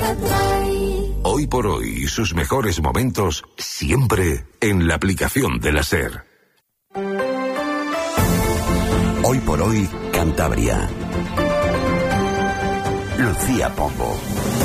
Hoy por hoy, sus mejores momentos siempre en la aplicación de la SER. Hoy por hoy, Cantabria. Lucía Pombo.